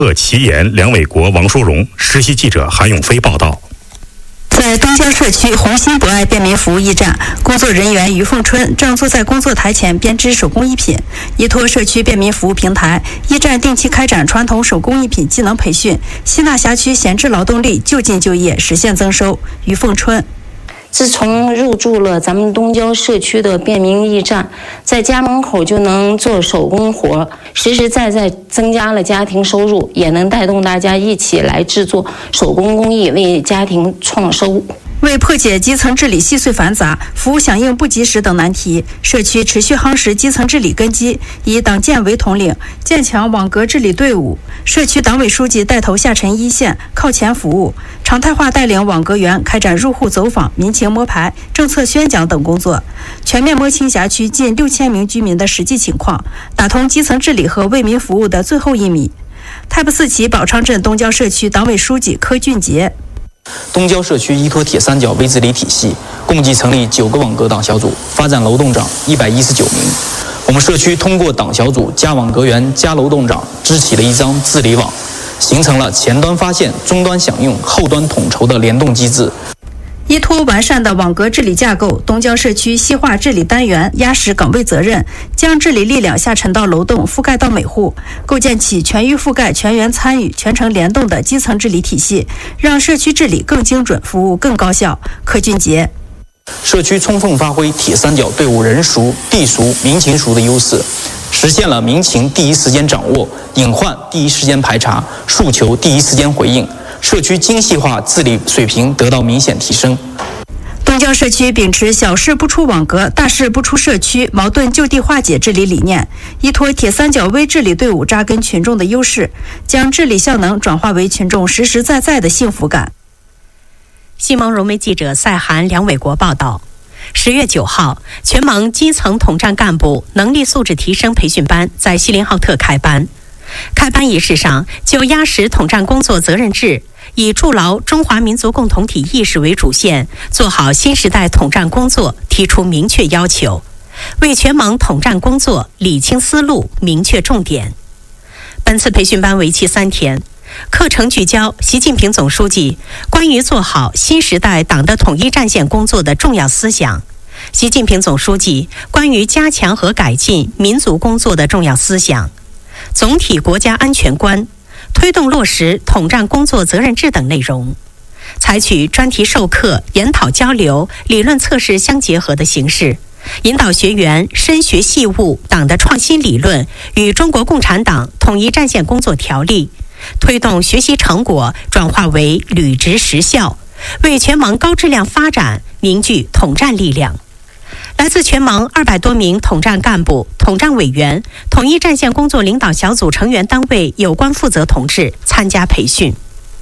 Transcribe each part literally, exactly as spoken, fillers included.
鄂奇岩、梁伟国、王淑荣，实习记者韩永飞报道。 在东郊社区红心博爱便民服务驿站，工作人员于凤春正坐在工作台前编织手工艺品。依托社区便民服务平台，驿站定期开展传统手工艺品技能培训，吸纳辖区闲置劳动力，就近就业，实现增收。于凤春。 自从入驻了咱们东郊社区的便民驿站，在家门口就能做手工活，实实在在增加了家庭收入，也能带动大家一起来制作手工工艺，为家庭创收。 为破解基层治理细碎繁杂、服务响应不及时等难题，社区持续夯实基层治理根基，以党建为统领，建强网格治理队伍。社区党委书记带头下沉一线，靠前服务，常态化带领网格员开展入户走访、民情摸排、政策宣讲等工作，全面摸清辖区近六千名居民的实际情况，打通基层治理和为民服务的最后一米。太仆寺旗宝昌镇东郊社区党委书记柯俊杰。 东郊社区依托铁三角微治理体系，共计成立九个网格党小组，发展楼栋长一百一十九名。我们社区通过党小组加网格员加楼栋长，织起了一张治理网，形成了前端发现、终端响应、后端统筹的联动机制。 依托完善的网格治理架构，东郊社区细化治理单元，压实岗位责任，将治理力量下沉到楼栋，覆盖到每户，构建起全域覆盖、全员参与、全程联动的基层治理体系，让社区治理更精准，服务更高效。柯俊杰。 社区充分发挥铁三角队伍人熟、地熟、民情熟的优势，实现了民情第一时间掌握、隐患第一时间排查、诉求第一时间回应，社区精细化治理水平得到明显提升。 东郊社区秉持小事不出网格，大事不出社区，矛盾就地化解治理理念，依托铁三角微治理队伍扎根群众的优势，将治理效能转化为群众实实在在的幸福感。 西蒙融媒记者赛涵、梁伟国报道。十月九号，全盟基层统战干部能力素质提升培训班在锡林浩特开班。开班仪式上，就压实统战工作责任制，以筑牢中华民族共同体意识为主线，做好新时代统战工作提出明确要求，为全盟统战工作理清思路、明确重点。本次培训班为期三天，课程聚焦习近平总书记关于做好新时代党的统一战线工作的重要思想，习近平总书记关于加强和改进民族工作的重要思想，总体国家安全观，推动落实统战工作责任制等内容，采取专题授课、研讨交流、理论测试相结合的形式，引导学员深学细悟党的创新理论与中国共产党统一战线工作条例，推动学习成果转化为履职实效，为全盟高质量发展凝聚统战力量。来自全盟二百多名统战干部、统战委员、统一战线工作领导小组成员单位有关负责同志参加培训。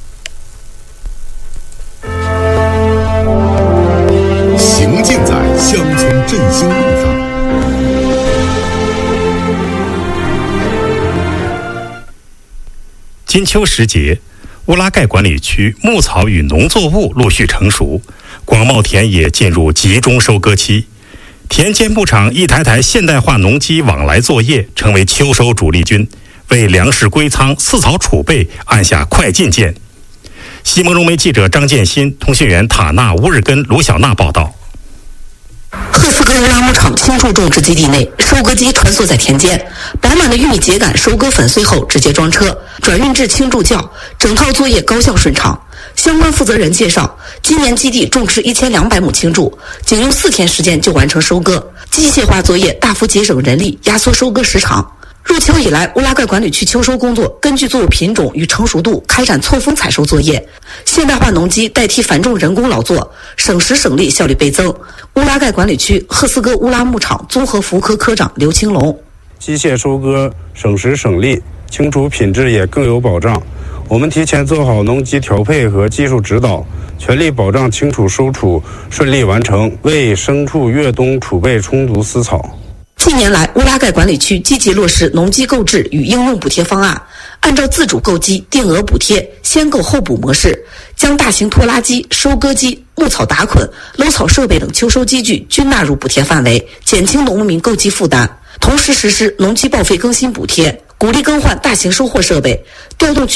行进在乡村振兴路上。 金秋时节，乌拉盖管理区牧草与农作物陆续成熟，广袤田野进入集中收割期。田间牧场一台台现代化农机往来作业，成为秋收主力军，为粮食归仓、饲草储备按下快进键。西蒙融媒记者张建新、通讯员塔纳、乌日根、卢小娜报道。 赫斯格乌拉牧场青树种植基地内，收割机穿梭在田间，饱满的玉米秸秆收割粉碎后直接装车，转运至青助窖，整套作业高效顺畅。相关负责人介绍，今年基地种植一千两百亩青助，仅用四天时间就完成收割，机械化作业大幅节省人力，压缩收割时长。入秋以来，乌拉盖管理区秋收工作根据作物品种与成熟度开展错峰采收作业，现代化农机代替繁重人工劳作，省时省力，效率倍增。乌拉盖管理区赫斯戈乌拉牧场综合服务科科长刘青龙： 机械收割省时省力，青储品质也更有保障。我们提前做好农机调配和技术指导，全力保障青储收储顺利完成，为牲畜越冬储备充足饲草。 近年来，乌拉盖管理区积极落实农机购置与应用补贴方案，按照自主购机、定额补贴、先购后补模式，将大型拖拉机、收割机、牧草打捆、搂草设备等秋收机具均纳入补贴范围，减轻农民购机负担。同时实施农机报废更新补贴，鼓励更换大型收获设备，调动区